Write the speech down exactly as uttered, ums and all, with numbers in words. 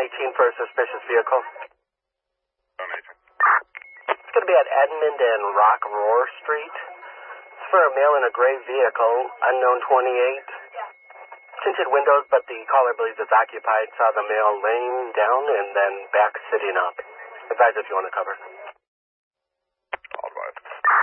eighteen for a suspicious vehicle. It's going to be at Edmond and Rock Roar Street. It's for a male in a gray vehicle, unknown twenty-eight. Tinted windows, but the caller believes it's occupied. Saw the male laying down and then back sitting up. Advise if you want to cover.